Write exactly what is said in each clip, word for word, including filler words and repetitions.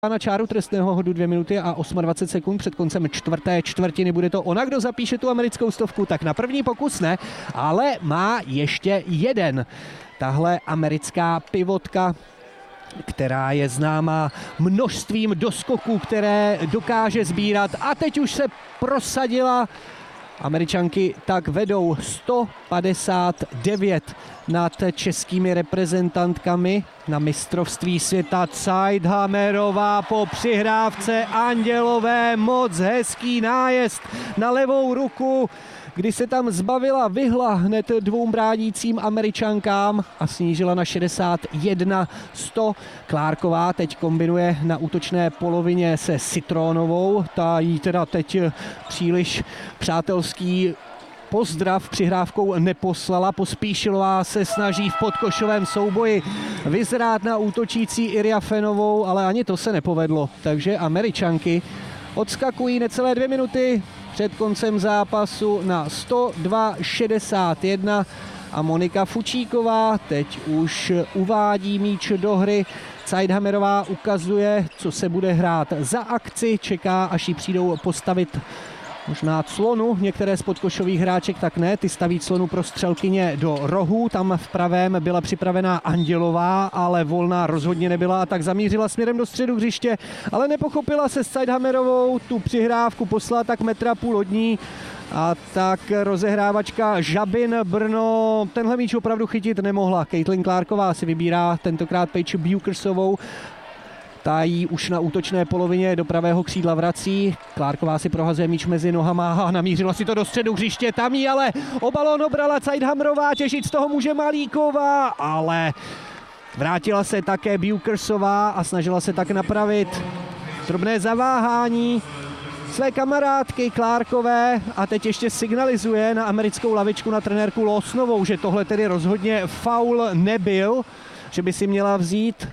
na čáru trestného hodu dvě minuty a dvacet osm sekund před koncem čtvrté čtvrtiny. Bude to ona, kdo zapíše tu americkou stovku, tak na první pokus ne, ale má ještě jeden. Tahle americká pivotka, která je známá množstvím doskoků, které dokáže sbírat, a teď už se prosadila. Američanky tak vedou sto padesát devět nad českými reprezentantkami na mistrovství světa. Zeidhamerová po přihrávce Andělové, moc hezký nájezd na levou ruku, kdy se tam zbavila, vyhla hned dvou bránícím Američankám a snížila na šedesát jedna sto. Klárková teď kombinuje na útočné polovině se Citronovou, ta jí teda teď příliš přátelský pozdrav přihrávkou neposlala. Pospíšilová se snaží v podkošovém souboji vyzrát na útočící Irja Fenovou, ale ani to se nepovedlo, takže Američanky odskakují necelé dvě minuty před koncem zápasu na sto dva šedesát jedna a Monika Fučíková teď už uvádí míč do hry. Zeidhamerová ukazuje, co se bude hrát za akci, čeká, až ji přijdou postavit možná clonu, některé z podkošových hráček tak ne, ty staví clonu pro střelkyně do rohu, tam v pravém byla připravená Andělová, ale volná rozhodně nebyla a tak zamířila směrem do středu hřiště, ale nepochopila se s Zeidhamerovou, tu přihrávku poslala tak metra půl od ní a tak rozehrávačka Žabin Brno tenhle míč opravdu chytit nemohla. Caitlin Clarková si vybírá tentokrát Paige Bukersovou. Ta jí už na útočné polovině do pravého křídla vrací. Clarková si prohazuje míč mezi nohama a namířila si to do středu hřiště. Tam jí ale o balón obrala Zeidhamerová, těžit z toho může Malíková, ale vrátila se také Bukersová a snažila se tak napravit drobné zaváhání své kamarádky Clarkové a teď ještě signalizuje na americkou lavičku na trenérku Losnovou, že tohle tedy rozhodně faul nebyl, že by si měla vzít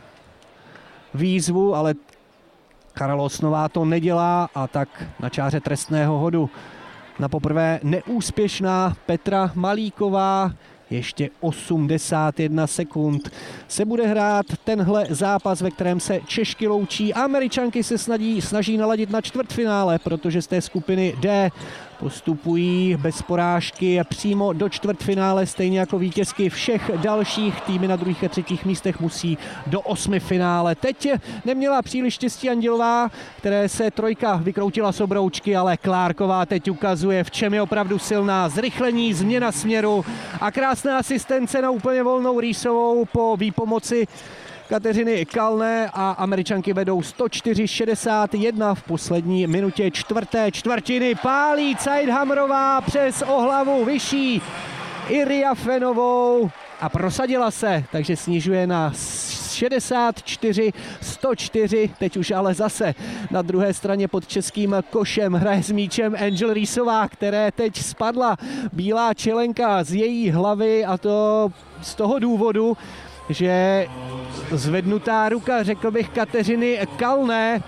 výzvu, ale Karla Losnová to nedělá a tak na čáře trestného hodu na poprvé neúspěšná Petra Malíková. Ještě osmdesát jedna sekund se bude hrát tenhle zápas, ve kterém se Češky loučí. Američanky se snaží, snaží naladit na čtvrtfinále, protože z té skupiny D postupují bez porážky přímo do čtvrtfinále, stejně jako vítězky všech dalších. Týmy na druhých a třetích místech musí do osmifinále. Teď neměla příliš štěstí Andělová, které se trojka vykroutila z obroučky, ale Clarková teď ukazuje, v čem je opravdu silná. Zrychlení, změna směru a krásná asistence na úplně volnou Rýsovou po výpomoci Kateřiny Kalné a Američanky vedou sto čtyři šedesát jedna v poslední minutě čtvrté čtvrtiny. Pálí Zeidhamerová přes o hlavu vyšší Irja Fenovou a prosadila se, takže snižuje na šedesát čtyři sto čtyři. Teď už ale zase na druhé straně pod českým košem hraje s míčem Angel Rýsová, které teď spadla bílá čelenka z její hlavy, a to z toho důvodu, že zvednutá ruka, řekl bych, Kateřiny Kalné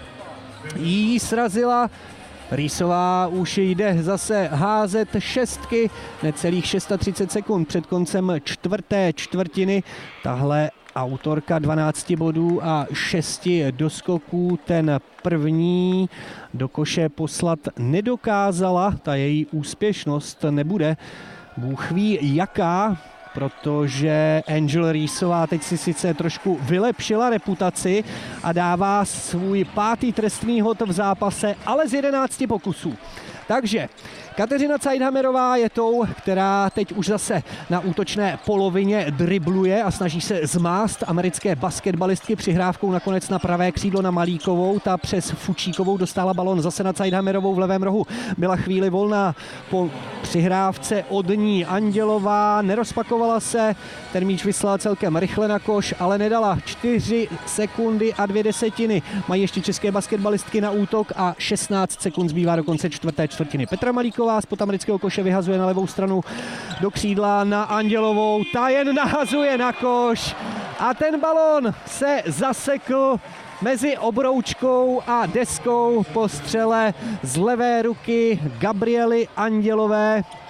jí srazila. Rýsová už jde zase házet šestky, necelých třicet šest sekund před koncem čtvrté čtvrtiny. Tahle autorka dvanácti bodů a šesti doskoků ten první do koše poslat nedokázala. Ta její úspěšnost nebude bůh ví jaká, protože Angel Rýsová teď si sice trošku vylepšila reputaci a dává svůj pátý trestný hod v zápase, ale z jedenácti pokusů. Takže Kateřina Zeidhamerová je tou, která teď už zase na útočné polovině dribluje a snaží se zmást americké basketbalistky přihrávkou nakonec na pravé křídlo na Malíkovou. Ta přes Fučíkovou dostala balon zase na Zeidhamerovou v levém rohu. Byla chvíli volná po přihrávce od ní Andělová, nerozpakovala se, ten míč vyslala celkem rychle na koš, ale nedala. čtyři sekundy a dvě desetiny mají ještě české basketbalistky na útok a šestnáct sekund zbývá do konce čtvrté čtvrtiny. Petra Malíková spod amerického koše vyhazuje na levou stranu do křídla na Andělovou. Ta jen nahazuje na koš a ten balon se zasekl mezi obroučkou a deskou po střele z levé ruky Gabriely Andělové.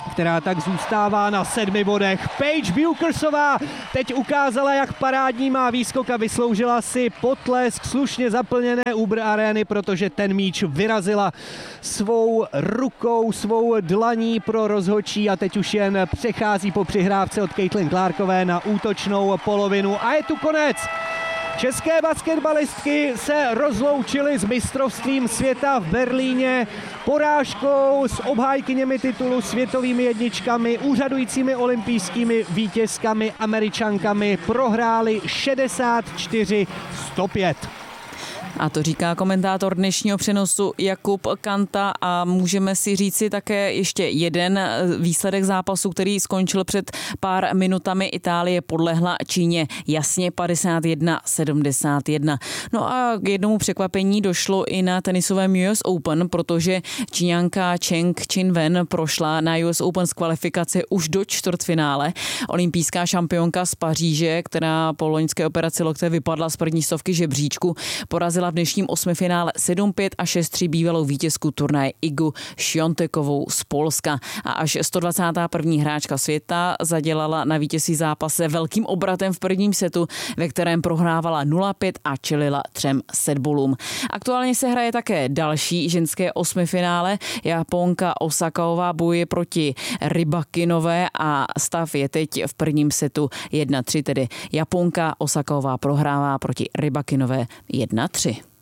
která tak zůstává na sedmi bodech. Paige Buchersová teď ukázala, jak parádní má výskok a vysloužila si potlesk slušně zaplněné Uber arény, protože ten míč vyrazila svou rukou, svou dlaní pro rozhodčí a teď už jen přechází po přihrávce od Caitlin Clarkové na útočnou polovinu a je tu konec. České basketbalistky se rozloučily s mistrovstvím světa v Berlíně porážkou s obhájkyněmi titulu, světovými jedničkami, úřadujícími olympijskými vítězkami, Američankami. Prohráli šedesát čtyři sto pět. A to říká komentátor dnešního přenosu Jakub Kanta a můžeme si říci také ještě jeden výsledek zápasu, který skončil před pár minutami. Itálie podlehla Číně jasně padesát jedna sedmdesát jedna. No a k jednomu překvapení došlo i na tenisovém U S Open, protože Číňanka Cheng Qinwen prošla na U S Open z kvalifikace už do čtvrtfinále. Olympijská šampionka z Paříže, která po loňské operaci lokte vypadla z první stovky žebříčku, porazila v dnešním osmifinále sedm pět a šest tři bývalou vítězku turnaje Igu Świątekovou z Polska. A až sto dvacátá první hráčka světa zadělala na vítězství zápase velkým obratem v prvním setu, ve kterém prohrávala nula pět a čelila třem setballům. Aktuálně se hraje také další ženské osmifinále. Japonka Osakaová bojuje proti Rybakinové a stav je teď v prvním setu jedna tři, tedy Japonka Osakaová prohrává proti Rybakinové jedna tři.